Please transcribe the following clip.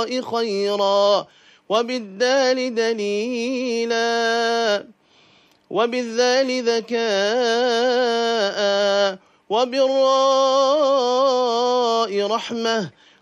بالراء خيرا وبالدال دليلا وبالذال ذكاء وبالراء رحمة